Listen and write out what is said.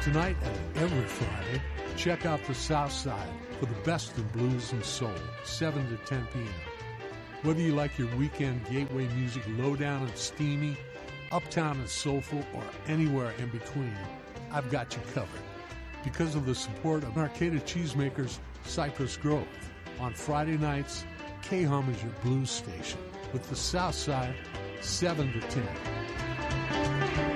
Tonight and every Friday, check out the South Side for the best in blues and soul, 7 to 10 p.m. Whether you like your weekend gateway music low down and steamy, uptown and soulful, or anywhere in between, I've got you covered. Because of the support of Arcata Cheesemakers Cypress Grove, on Friday nights, K-Hum is your blues station with the South Side, 7 to 10.